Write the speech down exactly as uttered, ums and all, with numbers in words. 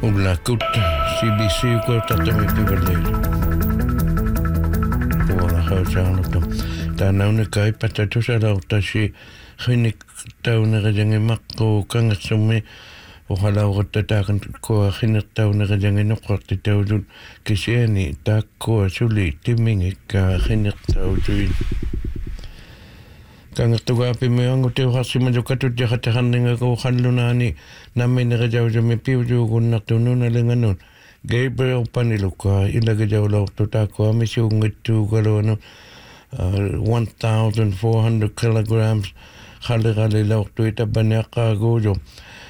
Ula kut C B C ko tatami pibale. Ula hausa no. Tana una kai patatu sa la utashi khinik tauna gajange makko kangatsume ojalá otatakan ko khinik tauna gajange no qorti taudun kisiani takko suli timingi ka khinik taudun Kangatuga pimeango te hasima jokatu te hatahanninga ko hanlunani namene gajau me piuju kunna tununa lenganon Gabriel Paniluka ilaga jawla tutako amisu ngitu galono one thousand four hundred kilograms khale khale la tuita banaka gojo